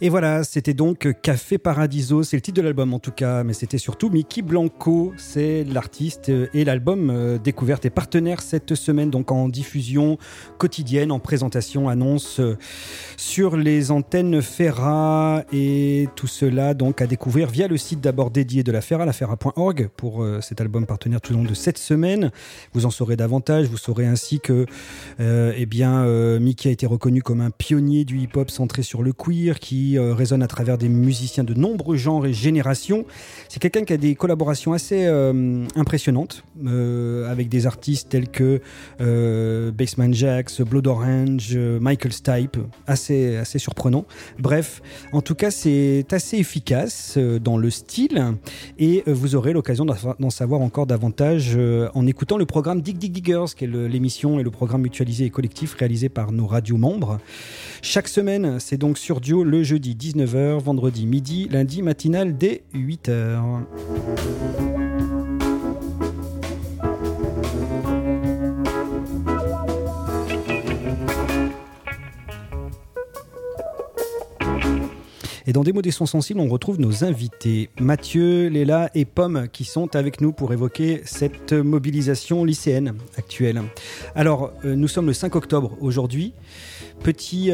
Et voilà, c'était donc Café Paradiso, c'est le titre de l'album en tout cas, mais c'était surtout Mickey Blanco, c'est l'artiste et l'album découverte et partenaire cette semaine, donc en diffusion quotidienne, en présentation, annonce sur les antennes Ferra, et tout cela donc à découvrir via le site d'abord dédié de la Ferra, laferra.org, pour cet album partenaire tout au long de cette semaine. Vous en saurez davantage, vous saurez ainsi que Mickey a été reconnu comme un pionnier du hip-hop centré sur le queer, qui résonne à travers des musiciens de nombreux genres et générations. C'est quelqu'un qui a des collaborations assez impressionnantes avec des artistes tels que Basement Jaxx, Blood Orange, Michael Stipe, assez surprenant. Bref, en tout cas, c'est assez efficace dans le style, et vous aurez l'occasion d'en savoir encore davantage en écoutant le programme Dig Dig Diggers, qui est l'émission et le programme mutualisé et collectif réalisé par nos radios membres. Chaque semaine, c'est donc sur Duo le jeudi 19h, vendredi midi, lundi matinal dès 8h. Et dans Des mots des sons sensibles, on retrouve nos invités, Mathieu, Léla et Pomme, qui sont avec nous pour évoquer cette mobilisation lycéenne actuelle. Alors, nous sommes le 5 octobre aujourd'hui. Petite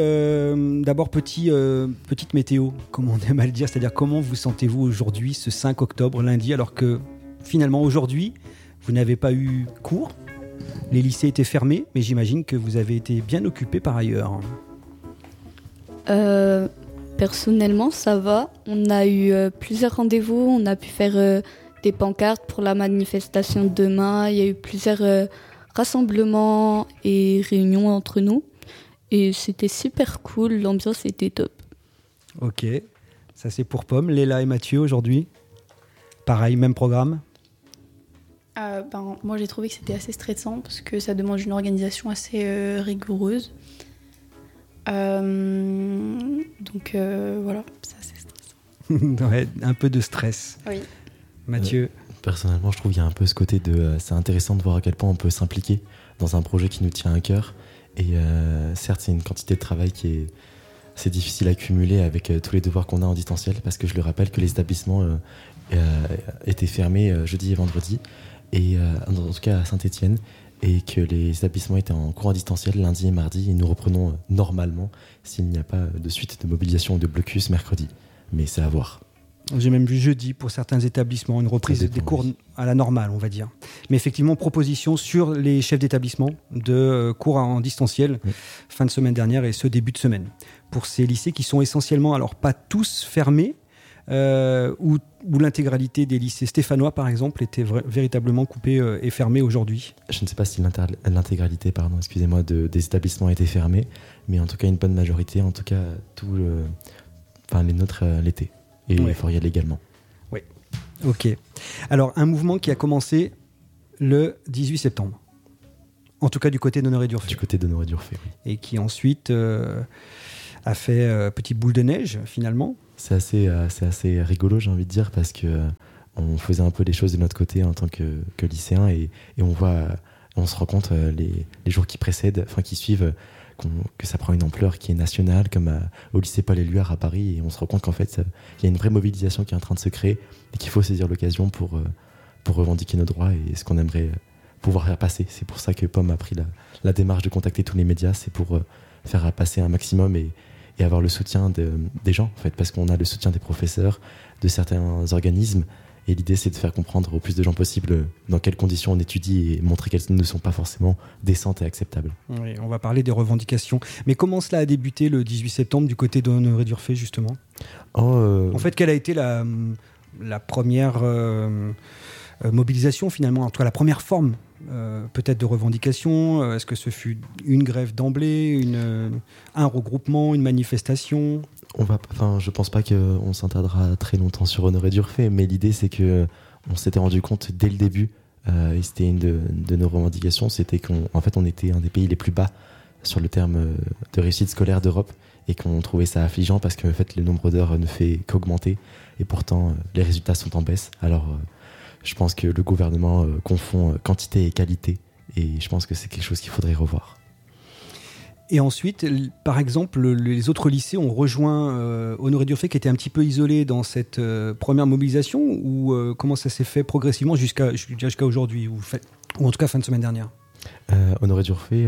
météo, comme on aime à le dire, c'est-à-dire comment vous sentez-vous aujourd'hui, ce 5 octobre, lundi, alors que finalement aujourd'hui, vous n'avez pas eu cours, les lycées étaient fermés, mais j'imagine que vous avez été bien occupés par ailleurs. Personnellement, ça va. On a eu plusieurs rendez-vous. On a pu faire des pancartes pour la manifestation de demain. Il y a eu plusieurs rassemblements et réunions entre nous. Et c'était super cool. L'ambiance était top. Ok. Ça, c'est pour Pomme. Léla et Mathieu, aujourd'hui, pareil, même programme. Moi, j'ai trouvé que c'était assez stressant parce que ça demande une organisation assez rigoureuse. Voilà, ça c'est stressant. Ouais, un peu de stress. Oui. Mathieu. Personnellement, je trouve qu'il y a un peu ce côté de... c'est intéressant de voir à quel point on peut s'impliquer dans un projet qui nous tient à cœur. Et certes, c'est une quantité de travail qui est... c'est difficile à cumuler avec tous les devoirs qu'on a en distanciel, parce que je le rappelle que les établissements étaient fermés jeudi et vendredi, et en tout cas à Saint-Étienne, et que les établissements étaient en cours en distanciel lundi et mardi, et nous reprenons normalement s'il n'y a pas de suite de mobilisation ou de blocus mercredi. Mais c'est à voir. J'ai même vu jeudi pour certains établissements une reprise des cours à la normale, on va dire. Mais effectivement, proposition sur les chefs d'établissement de cours en distanciel fin de semaine dernière et ce début de semaine. Pour ces lycées qui sont essentiellement, alors pas tous fermés, où l'intégralité des lycées stéphanois, par exemple, était véritablement coupée et fermée aujourd'hui. Je ne sais pas si l'intégralité, des établissements était fermée, mais en tout cas une bonne majorité, en tout cas les nôtres l'été. Et il faut y aller également. Oui, ok. Alors, un mouvement qui a commencé le 18 septembre. En tout cas, du côté d'Honoré d'Urfé. Du côté d'Honoré d'Urfé, oui. Et qui ensuite a fait petite boule de neige, finalement. C'est assez rigolo, j'ai envie de dire, parce que on faisait un peu les choses de notre côté en tant que lycéen, et on se rend compte les jours qui précèdent, qui suivent, que ça prend une ampleur qui est nationale, comme au lycée Paul Éluard à Paris, et on se rend compte qu'en fait il y a une vraie mobilisation qui est en train de se créer, et qu'il faut saisir l'occasion pour revendiquer nos droits et ce qu'on aimerait pouvoir faire passer. C'est pour ça que Pomme a pris la démarche de contacter tous les médias, c'est pour faire passer un maximum et avoir le soutien des gens, en fait, parce qu'on a le soutien des professeurs, de certains organismes, et l'idée c'est de faire comprendre au plus de gens possible dans quelles conditions on étudie et montrer qu'elles ne sont pas forcément décentes et acceptables. Oui, on va parler des revendications. Mais comment cela a débuté le 18 septembre du côté d'Honoré d'Urfé, justement ? En fait, quelle a été la première mobilisation, finalement, en tout cas la première forme peut-être de revendication? Est-ce que ce fut une grève d'emblée, un regroupement, une manifestation? Je pense pas qu'on s'attardera très longtemps sur Honoré d'Urfé, mais l'idée c'est que on s'était rendu compte dès le début, et c'était une de nos revendications, c'était qu'en fait on était un des pays les plus bas sur le terme de réussite scolaire d'Europe, et qu'on trouvait ça affligeant parce que en fait, le nombre d'heures ne fait qu'augmenter, et pourtant les résultats sont en baisse. Alors je pense que le gouvernement confond quantité et qualité, et je pense que c'est quelque chose qu'il faudrait revoir. Et ensuite, par exemple, les autres lycées ont rejoint Honoré d'Urfé, qui était un petit peu isolé dans cette première mobilisation, ou comment ça s'est fait progressivement jusqu'à aujourd'hui, ou en tout cas fin de semaine dernière? Honoré d'Urfé,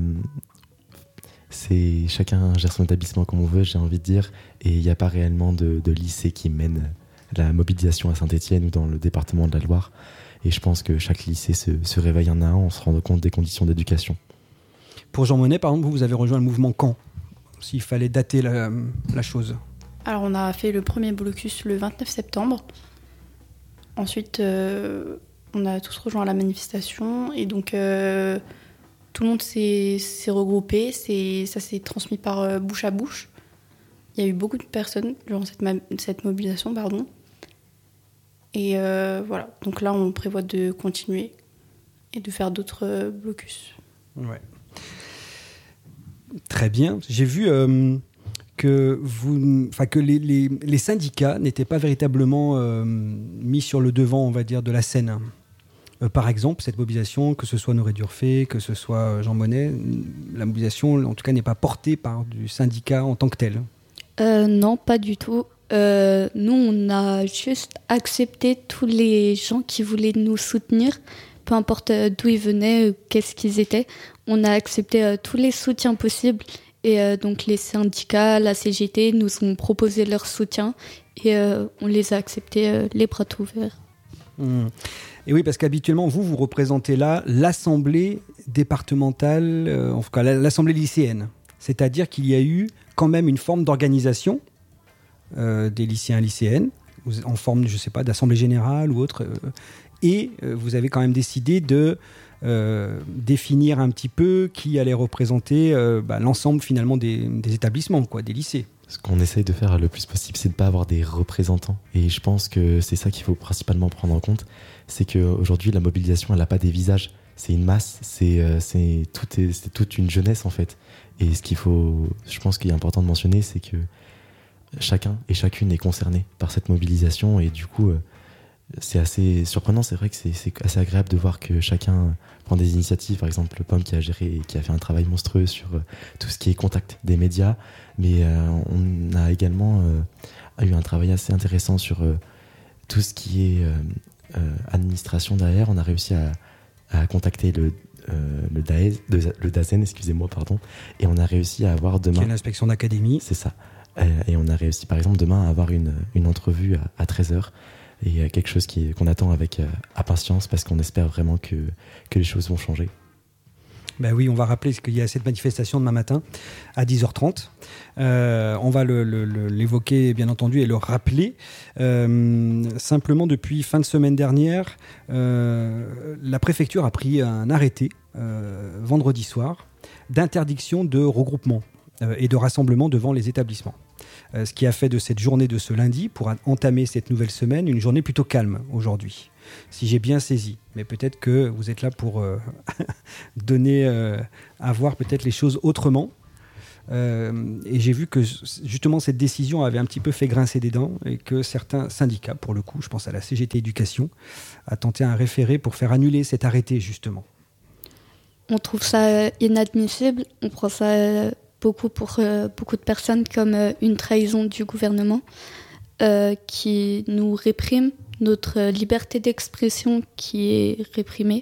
c'est chacun gère son établissement comme on veut, j'ai envie de dire, et il n'y a pas réellement de lycée qui mène la mobilisation à Saint-Étienne ou dans le département de la Loire. Et je pense que chaque lycée se réveille un à un en se rendant compte des conditions d'éducation. Pour Jean Monnet, par exemple, vous avez rejoint le mouvement quand, s'il fallait dater la chose? Alors, on a fait le premier blocus le 29 septembre. Ensuite, on a tous rejoint la manifestation. Et donc, tout le monde s'est regroupé. Ça s'est transmis par bouche à bouche. Il y a eu beaucoup de personnes durant cette mobilisation. Et voilà. Donc là, on prévoit de continuer et de faire d'autres blocus. Ouais. Très bien. J'ai vu que les syndicats n'étaient pas véritablement mis sur le devant, on va dire, de la scène. Par exemple, cette mobilisation, que ce soit Honoré d'Urfé, que ce soit Jean Monnet, la mobilisation, en tout cas, n'est pas portée par du syndicat en tant que tel. Non, pas du tout. Nous, on a juste accepté tous les gens qui voulaient nous soutenir, peu importe d'où ils venaient, qu'est-ce qu'ils étaient. On a accepté tous les soutiens possibles. Et donc, les syndicats, la CGT nous ont proposé leur soutien. Et on les a acceptés les bras ouverts. Et oui, parce qu'habituellement, vous représentez là l'Assemblée départementale, en tout cas l'Assemblée lycéenne. C'est-à-dire qu'il y a eu quand même une forme d'organisation des lycéens et lycéennes, en forme, je ne sais pas, d'assemblée générale ou autre. Et vous avez quand même décidé de définir un petit peu qui allait représenter l'ensemble finalement des établissements, des lycées. Ce qu'on essaye de faire le plus possible, c'est de ne pas avoir des représentants. Et je pense que c'est ça qu'il faut principalement prendre en compte. C'est qu'aujourd'hui, la mobilisation, elle n'a pas des visages. C'est une masse, c'est toute une jeunesse en fait. Et je pense qu'il est important de mentionner, c'est que chacun et chacune est concerné par cette mobilisation. Et du coup, c'est assez surprenant. C'est vrai que c'est assez agréable de voir que chacun prend des initiatives. Par exemple, Pomme qui a fait un travail monstrueux sur tout ce qui est contact des médias. Mais on a également eu un travail assez intéressant sur tout ce qui est administration derrière. On a réussi à contacter le DAZEN, excusez-moi, pardon. Et on a réussi à avoir demain... Qui est l'inspection d'académie. C'est ça. Et on a réussi, par exemple, demain à avoir une entrevue à 13h. Et quelque chose qu'on attend avec impatience parce qu'on espère vraiment que les choses vont changer. Ben oui, on va rappeler qu'il y a cette manifestation demain matin à 10h30. On va l'évoquer, bien entendu, et le rappeler. Simplement, depuis fin de semaine dernière, la préfecture a pris un arrêté, vendredi soir, d'interdiction de regroupement et de rassemblement devant les établissements. Ce qui a fait de cette journée de ce lundi, pour entamer cette nouvelle semaine, une journée plutôt calme aujourd'hui, si j'ai bien saisi. Mais peut-être que vous êtes là pour donner à voir peut-être les choses autrement. Et j'ai vu que justement cette décision avait un petit peu fait grincer des dents et que certains syndicats, pour le coup, je pense à la CGT Éducation, a tenté un référé pour faire annuler cet arrêté justement. On trouve ça inadmissible, on prend ça... pour beaucoup de personnes comme une trahison du gouvernement qui nous réprime, notre liberté d'expression qui est réprimée.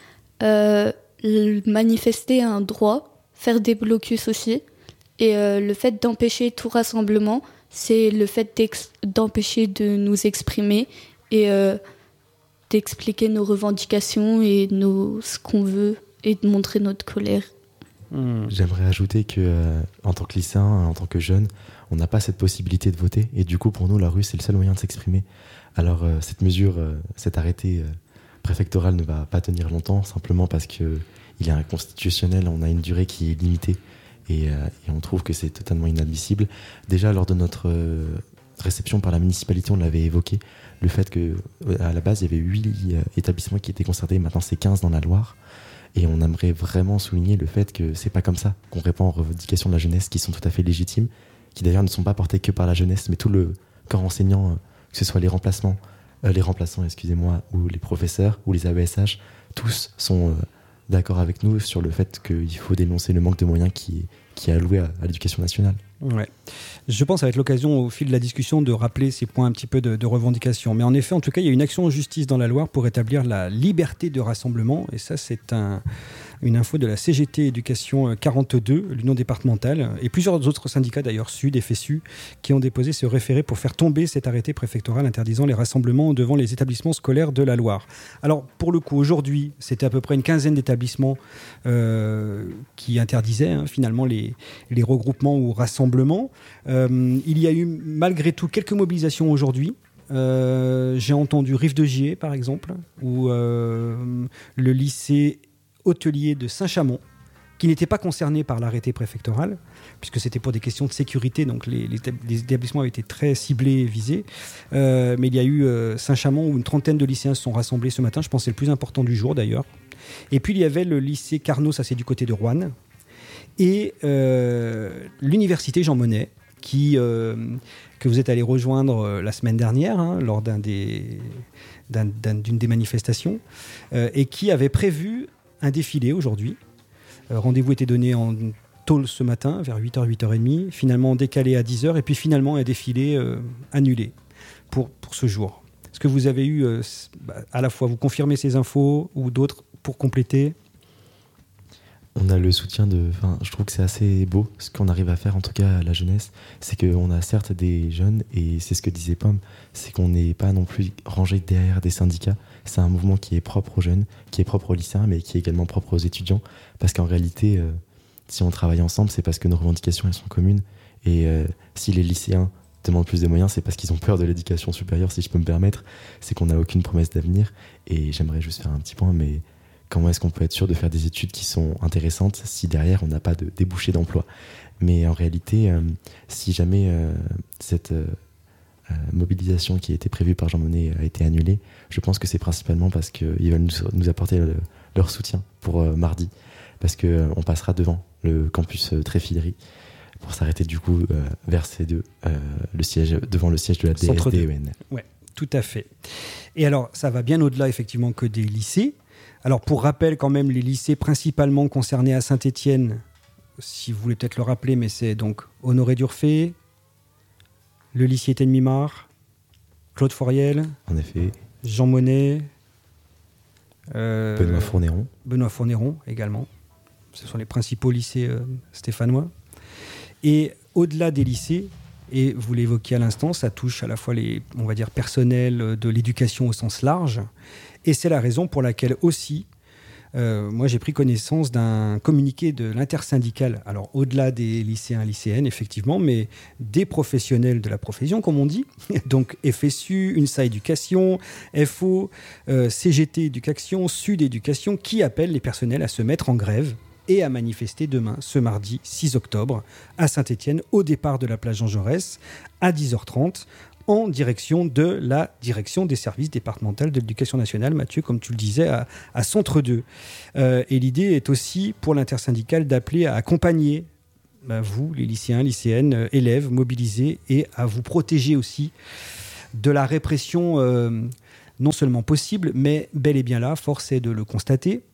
Manifester un droit, faire des blocus aussi. Et le fait d'empêcher tout rassemblement, c'est le fait d'empêcher de nous exprimer et d'expliquer nos revendications et ce qu'on veut et de montrer notre colère. J'aimerais ajouter que en tant que lycéen, en tant que jeune, on n'a pas cette possibilité de voter et du coup pour nous la rue c'est le seul moyen de s'exprimer. Alors cette mesure, cet arrêté préfectoral ne va pas tenir longtemps simplement parce qu'il est inconstitutionnel, on a une durée qui est limitée et on trouve que c'est totalement inadmissible. Déjà lors de notre réception par la municipalité, on l'avait évoqué, le fait qu'à la base il y avait 8 établissements qui étaient concernés, maintenant c'est 15 dans la Loire. Et on aimerait vraiment souligner le fait que c'est pas comme ça qu'on répond aux revendications de la jeunesse qui sont tout à fait légitimes, qui d'ailleurs ne sont pas portées que par la jeunesse, mais tout le corps enseignant, que ce soit les remplaçants, ou les professeurs, ou les AESH, tous sont d'accord avec nous sur le fait qu'il faut dénoncer le manque de moyens qui qui est alloué à l'éducation nationale. Ouais. Je pense que ça va être l'occasion au fil de la discussion de rappeler ces points un petit peu de revendication. Mais en effet, en tout cas, il y a une action en justice dans la Loire pour établir la liberté de rassemblement. Et ça, c'est une info de la CGT Éducation 42, l'Union départementale, et plusieurs autres syndicats d'ailleurs, Sud et FSU, qui ont déposé ce référé pour faire tomber cet arrêté préfectoral interdisant les rassemblements devant les établissements scolaires de la Loire. Alors, pour le coup, aujourd'hui, c'était à peu près une quinzaine d'établissements qui interdisaient finalement les regroupements ou rassemblements. Il y a eu malgré tout quelques mobilisations aujourd'hui. J'ai entendu Rive de Gier par exemple, ou le lycée hôtelier de Saint-Chamond, qui n'était pas concerné par l'arrêté préfectoral, puisque c'était pour des questions de sécurité, donc les établissements avaient été très ciblés et visés. Mais il y a eu Saint-Chamond où une trentaine de lycéens se sont rassemblés ce matin, je pense que c'est le plus important du jour d'ailleurs. Et puis il y avait le lycée Carnot, ça c'est du côté de Roanne, et l'université Jean Monnet, que vous êtes allé rejoindre la semaine dernière lors d'une des manifestations, et qui avait prévu un défilé aujourd'hui. Rendez-vous était donné en tôt ce matin, vers 8h, 8h30, finalement décalé à 10h, et puis finalement un défilé annulé pour ce jour. Est-ce que vous avez eu, à la fois, vous confirmez ces infos ou d'autres pour compléter ? On a le soutien je trouve que c'est assez beau ce qu'on arrive à faire, en tout cas à la jeunesse. C'est qu'on a certes des jeunes, et c'est ce que disait Pomme, c'est qu'on n'est pas non plus rangé derrière des syndicats. C'est un mouvement qui est propre aux jeunes, qui est propre aux lycéens, mais qui est également propre aux étudiants. Parce qu'en réalité, si on travaille ensemble, c'est parce que nos revendications elles sont communes. Et si les lycéens demandent plus de moyens, c'est parce qu'ils ont peur de l'éducation supérieure, si je peux me permettre. C'est qu'on n'a aucune promesse d'avenir. Et j'aimerais juste faire un petit point, mais comment est-ce qu'on peut être sûr de faire des études qui sont intéressantes si derrière on n'a pas de débouché d'emploi ? Mais en réalité, si jamais cette mobilisation qui a été prévue par Jean Monnet a été annulée, je pense que c'est principalement parce qu'ils veulent nous apporter leur soutien pour mardi, parce qu'on passera devant le campus Tréfilerie pour s'arrêter du coup vers C2, devant le siège de la DSDEN. Ouais, tout à fait. Et alors, ça va bien au-delà effectivement que des lycées. Alors, pour rappel, quand même, les lycées principalement concernés à Saint-Étienne, si vous voulez peut-être le rappeler, mais c'est donc Honoré d'Urfé, le lycée Étienne Mimard, Claude Foriel, en effet, Jean Monnet, Benoît Fournéron également. Ce sont les principaux lycées stéphanois. Et au-delà des lycées, et vous l'évoquiez à l'instant, ça touche à la fois les, on va dire, personnels de l'éducation au sens large. Et c'est la raison pour laquelle aussi, moi j'ai pris connaissance d'un communiqué de l'intersyndicale, alors au-delà des lycéens, lycéennes effectivement, mais des professionnels de la profession comme on dit, donc FSU, UNSA Éducation, FO, CGT Éducation, Sud Éducation, qui appellent les personnels à se mettre en grève et à manifester demain, ce mardi 6 octobre, à Saint-Étienne, au départ de la plage Jean Jaurès, à 10h30, en direction de la direction des services départementaux de l'éducation nationale, Mathieu, comme tu le disais, à Centre 2. Et l'idée est aussi pour l'intersyndicale d'appeler à accompagner vous, les lycéens, lycéennes, élèves mobilisés, et à vous protéger aussi de la répression non seulement possible, mais bel et bien là, force est de le constater.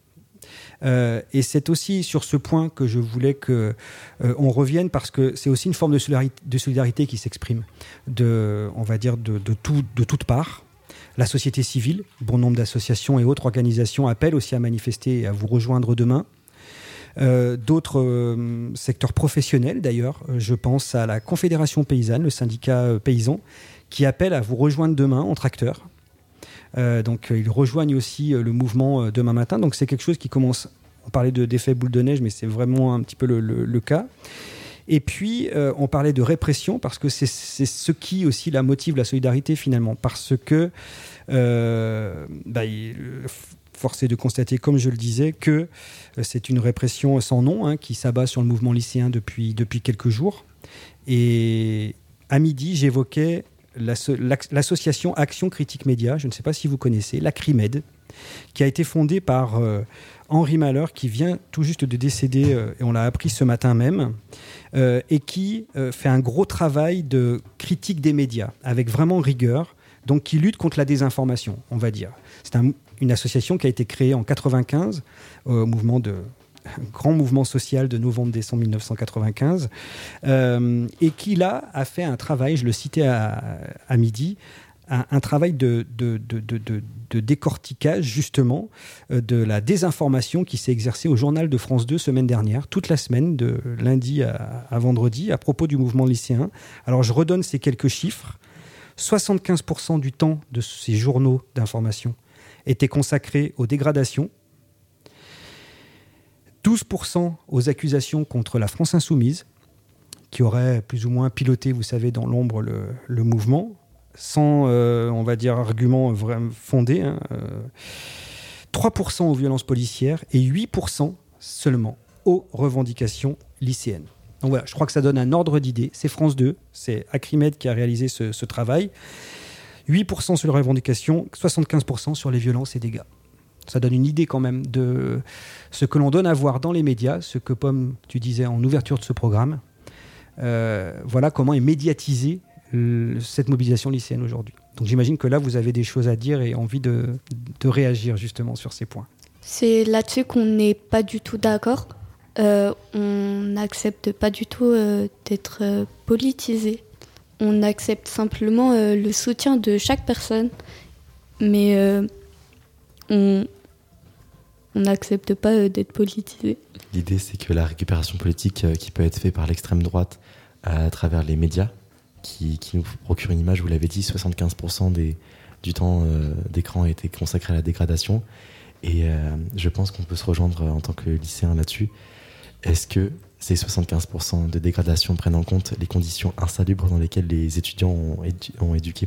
Et c'est aussi sur ce point que je voulais qu'on revienne, parce que c'est aussi une forme de solidarité qui s'exprime, on va dire de toutes parts. La société civile, bon nombre d'associations et autres organisations appellent aussi à manifester et à vous rejoindre demain. D'autres secteurs professionnels d'ailleurs, je pense à la Confédération paysanne, le syndicat paysan, qui appelle à vous rejoindre demain en tracteur. Donc ils rejoignent aussi le mouvement demain matin, donc c'est quelque chose qui commence, on parlait d'effet boule de neige, mais c'est vraiment un petit peu le cas. Et puis on parlait de répression, parce que c'est ce qui aussi motive la solidarité finalement, parce que force est de constater, comme je le disais, que c'est une répression sans nom qui s'abat sur le mouvement lycéen depuis quelques jours. Et à midi, j'évoquais l'association Action Critique Média, je ne sais pas si vous connaissez, l'ACRIMED, qui a été fondée par Henri Malheur, qui vient tout juste de décéder, et on l'a appris ce matin même, et qui fait un gros travail de critique des médias, avec vraiment rigueur, donc qui lutte contre la désinformation, on va dire. C'est une association qui a été créée en 1995, au mouvement grand mouvement social de novembre-décembre 1995, et qui là a fait un travail, je le citais à midi, un travail de décortiquage justement de la désinformation qui s'est exercée au journal de France 2 semaine dernière, toute la semaine, de lundi à vendredi, à propos du mouvement lycéen. Alors je redonne ces quelques chiffres. 75% du temps de ces journaux d'information était consacré aux dégradations, 12% aux accusations contre la France insoumise, qui aurait plus ou moins piloté, vous savez, dans l'ombre le mouvement, sans, on va dire, argument vraiment fondé. 3% aux violences policières et 8% seulement aux revendications lycéennes. Donc voilà, je crois que ça donne un ordre d'idée. C'est France 2, c'est Acrimed qui a réalisé ce travail. 8% sur les revendications, 75% sur les violences et dégâts. Ça donne une idée quand même de ce que l'on donne à voir dans les médias, ce que, Pomme, tu disais en ouverture de ce programme. Voilà comment est médiatisée cette mobilisation lycéenne aujourd'hui. Donc j'imagine que là, vous avez des choses à dire et envie de réagir justement sur ces points. C'est là-dessus qu'on n'est pas du tout d'accord. On n'accepte pas du tout d'être politisé. On accepte simplement le soutien de chaque personne, mais on n'accepte pas d'être politisé. L'idée, c'est que la récupération politique qui peut être faite par l'extrême droite à travers les médias, qui nous procure une image, vous l'avez dit, 75% du temps d'écran a été consacré à la dégradation. Et je pense qu'on peut se rejoindre en tant que lycéen là-dessus. Est-ce que ces 75% de dégradation prennent en compte les conditions insalubres dans lesquelles les étudiants ont étudié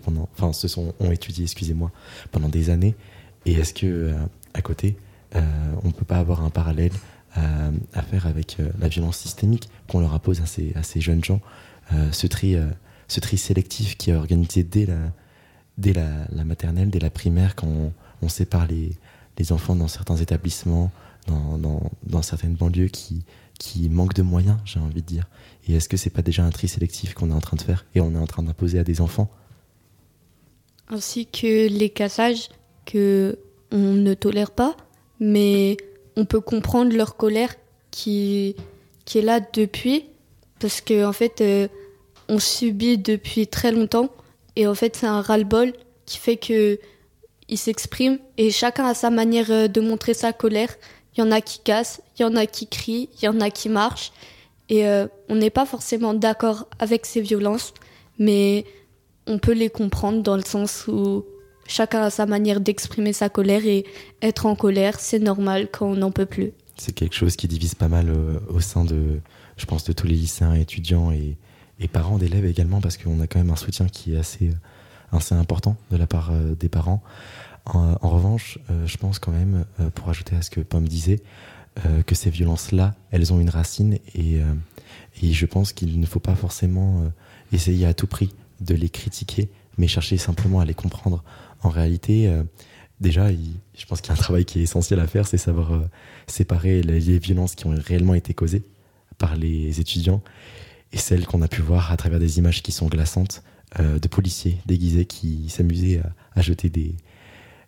pendant des années? Et est-ce que à côté, on ne peut pas avoir un parallèle à faire avec la violence systémique qu'on leur impose à ces jeunes gens, ce tri sélectif qui est organisé dès la maternelle, dès la primaire, quand on sépare les enfants dans certains établissements, dans certaines banlieues qui manquent de moyens, j'ai envie de dire. Et est-ce que c'est pas déjà un tri sélectif qu'on est en train de faire et on est en train d'imposer à des enfants? Ainsi que les cassages qu'on ne tolère pas, mais on peut comprendre leur colère qui est là depuis, parce qu'en fait, on subit depuis très longtemps, et en fait, c'est un ras-le-bol qui fait qu'ils s'expriment, et chacun a sa manière de montrer sa colère. Il y en a qui cassent, il y en a qui crient, il y en a qui marchent, et on n'est pas forcément d'accord avec ces violences, mais on peut les comprendre dans le sens où chacun a sa manière d'exprimer sa colère, et être en colère, c'est normal quand on n'en peut plus. C'est quelque chose qui divise pas mal au sein je pense, de tous les lycéens, étudiants et parents d'élèves également, parce qu'on a quand même un soutien qui est assez important de la part des parents. En revanche, je pense quand même, pour ajouter à ce que Pomme disait, que ces violences-là, elles ont une racine, et je pense qu'il ne faut pas forcément essayer à tout prix de les critiquer, mais chercher simplement à les comprendre. En réalité, déjà, je pense qu'il y a un travail qui est essentiel à faire, c'est savoir séparer les violences qui ont réellement été causées par les étudiants et celles qu'on a pu voir à travers des images qui sont glaçantes, de policiers déguisés qui s'amusaient à jeter